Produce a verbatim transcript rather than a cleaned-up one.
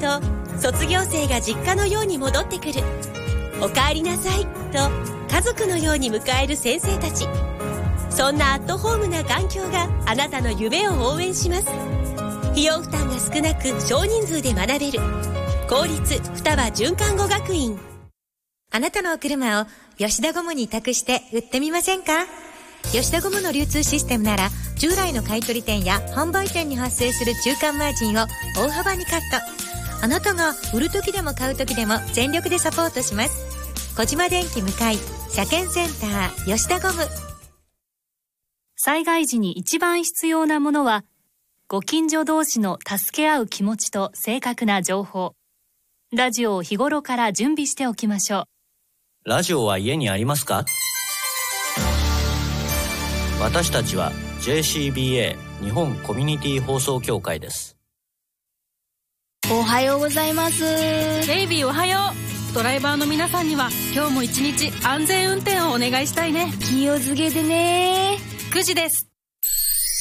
と卒業生が実家のように戻ってくる。おかえりなさいと家族のように迎える先生たち。そんなアットホームな環境があなたの夢を応援します。費用負担が少なく少人数で学べる公立双葉循環語学院。 あなたのお車を吉田ゴムに託して売ってみませんか？吉田ゴムの流通システムなら従来の買取店や販売店に発生する中間マージンを大幅にカット。あなたが売る時でも買う時でも全力でサポートします。小島電機向かい車検センター吉田ゴム。 災害時に一番必要なものはご近所同士の助け合う気持ちと正確な情報。ラジオを日頃から準備しておきましょう。 ラジオは家にありますか？私たちは ジェーシービーエー 日本コミュニティ放送協会です。 おはようございます。 ベイビーおはよう。ドライバーの皆さんには今日も一日安全運転をお願いしたいね。 気をつけてね。 くじです。